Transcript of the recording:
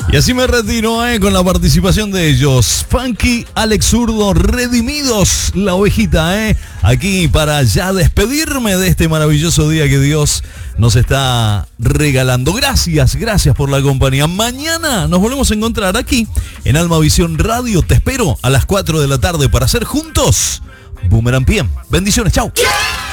Y así me retiro, con la participación de ellos. Funky, Alex Zurdo, Redimidos, La Ovejita, aquí para ya despedirme de este maravilloso día que Dios nos está regalando. Gracias por la compañía. Mañana nos volvemos a encontrar aquí en Alma Visión Radio. Te espero a las 4 de la tarde para hacer juntos Boomerang PM. Bendiciones, chao.